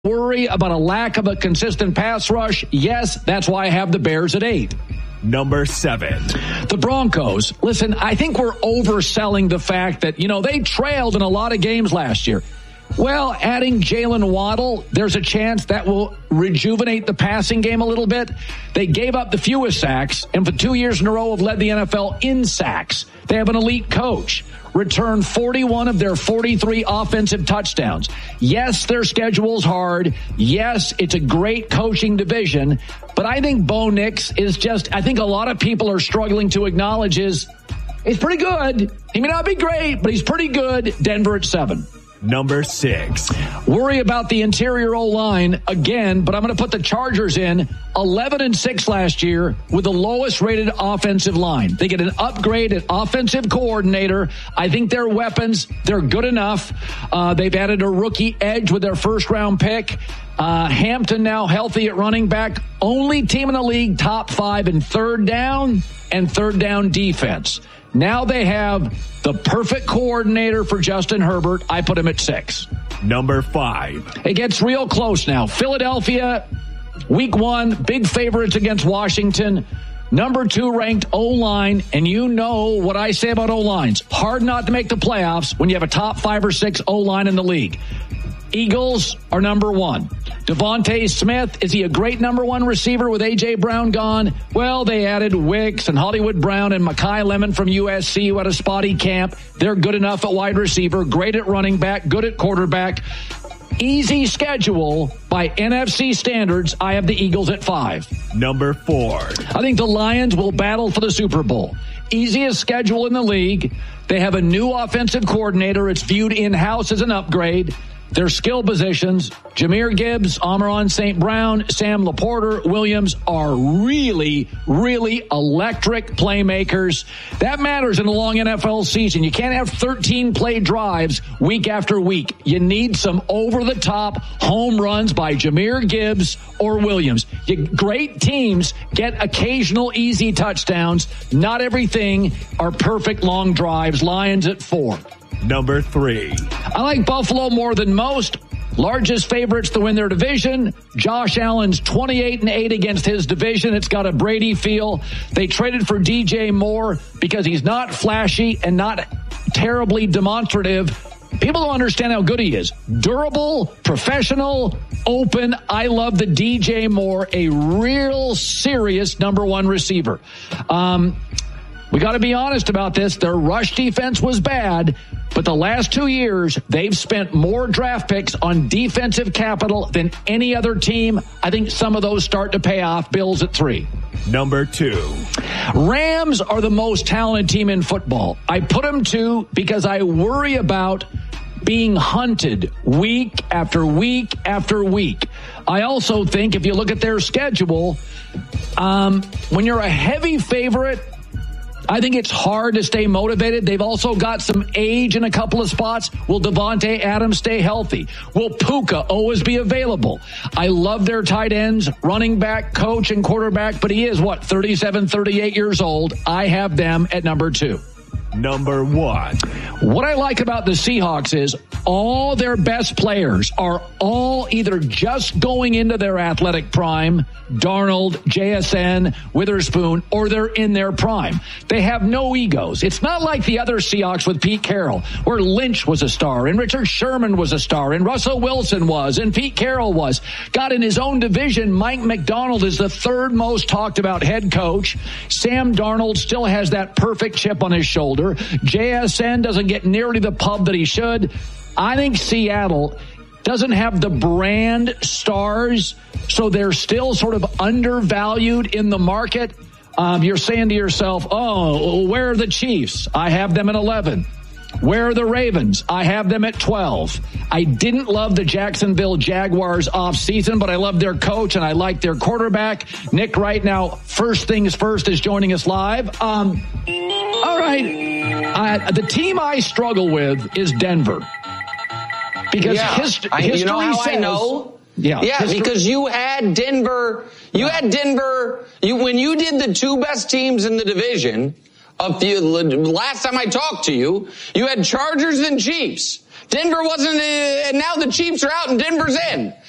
Worry about a lack of a consistent pass rush? Yes, that's why I have the Bears at 8. Number 7. The Broncos. Listen, I think we're overselling the fact that, they trailed in a lot of games last year. Well, adding Jalen Waddle, there's a chance that will rejuvenate the passing game a little bit. They gave up the fewest sacks, and for 2 years in a row have led the NFL in sacks. They have an elite coach. Returned 41 of their 43 offensive touchdowns. Yes, their schedule's hard. Yes, it's a great coaching division. But I think Bo Nix is I think a lot of people are struggling to acknowledge he's pretty good. He may not be great, but he's pretty good. Denver at 7. Number 6. Worry about the interior O-line again, but I'm going to put the Chargers in 11-6 last year with the lowest rated offensive line. They get an upgrade at offensive coordinator. I think their weapons, they're good enough. They've added a rookie edge with their first round pick. Hampton now healthy at running back. Only team in the league top 5 in third down and third down defense. Now they have the perfect coordinator for Justin Herbert. I put him at 6. Number 5. It gets real close now. Philadelphia, week 1, big favorites against Washington. Number 2 ranked O-line, and you know what I say about O-lines. Hard not to make the playoffs when you have a top 5 or 6 O-line in the league. Eagles are number 1. Devontae Smith, is he a great number 1 receiver with A.J. Brown gone? Well, they added Wicks and Hollywood Brown and Mekhi Lemon from USC who had a spotty camp. They're good enough at wide receiver, great at running back, good at quarterback. Easy schedule by NFC standards. I have the Eagles at 5. Number 4. I think the Lions will battle for the Super Bowl. Easiest schedule in the league. They have a new offensive coordinator. It's viewed in-house as an upgrade. Their skill positions, Jahmyr Gibbs, Amon-Ra St. Brown, Sam Laporta, Williams are really, really electric playmakers. That matters in a long NFL season. You can't have 13-play drives week after week. You need some over-the-top home runs by Jahmyr Gibbs or Williams. Great teams get occasional easy touchdowns. Not everything are perfect long drives. Lions at 4. Number 3. I like Buffalo more than most. Largest favorites to win their division. Josh Allen's 28-8 against his division. It's got a Brady feel. They traded for DJ Moore because he's not flashy and not terribly demonstrative. People don't understand how good he is. Durable, professional, open. I love the DJ Moore, a real serious number 1 receiver. We got to be honest about this. Their rush defense was bad, but the last 2 years, they've spent more draft picks on defensive capital than any other team. I think some of those start to pay off. Bills at 3. Number 2. Rams are the most talented team in football. I put them 2 because I worry about being hunted week after week after week. I also think if you look at their schedule, when you're a heavy favorite, I think it's hard to stay motivated. They've also got some age in a couple of spots. Will Devontae Adams stay healthy? Will Puka always be available? I love their tight ends, running back, coach, and quarterback, but he is, 37, 38 years old. I have them at number 2. Number 1. What I like about the Seahawks is all their best players are all either just going into their athletic prime, Darnold, JSN, Witherspoon, or they're in their prime. They have no egos. It's not like the other Seahawks with Pete Carroll, where Lynch was a star, and Richard Sherman was a star, and Russell Wilson was, and Pete Carroll was. God, in his own division, Mike McDonald is the 3rd most talked about head coach. Sam Darnold still has that perfect chip on his shoulder. JSN doesn't get nearly the pub that he should. I think Seattle doesn't have the brand stars, so they're still sort of undervalued in the market. You're saying to yourself, where are the Chiefs? I have them at 11. Where are the Ravens? I have them at 12. I didn't love the Jacksonville Jaguars offseason, but I love their coach and I like their quarterback. Nick Wright now, first things first, is joining us live. All right. The team I struggle with is Denver. Because history you know how says, I know? Yeah, because you had Denver. When you did the 2 best teams in the division, last time I talked to you, you had Chargers and Chiefs. Denver wasn't, and now the Chiefs are out and Denver's in.